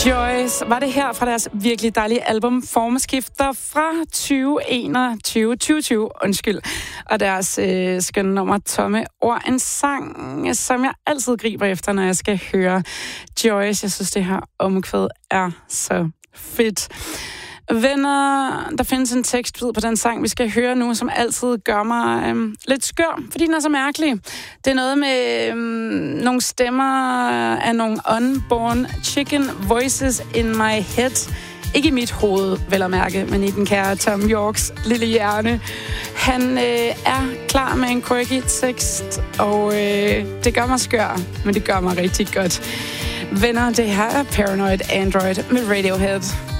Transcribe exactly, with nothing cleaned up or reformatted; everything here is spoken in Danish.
Joyce var det her fra deres virkelig dejlige album Formskifter fra tyve enogtyve, tyve tyve, undskyld, og deres øh, skønne nummer Tomme Ord. En sang, som jeg altid griber efter, når jeg skal høre Joyce. Jeg synes, det her omkvæd er så fedt. Venner, der findes en tekstbid på den sang, vi skal høre nu, som altid gør mig øhm, lidt skør, fordi den er så mærkelig. Det er noget med øhm, nogle stemmer af nogle unborn chicken voices in my head. Ikke i mit hoved, vel at mærke, men i den kære Tom Yorks lille hjerne. Han øh, er klar med en quirky tekst, og øh, det gør mig skør, men det gør mig rigtig godt. Venner, det her er Paranoid Android med Radiohead.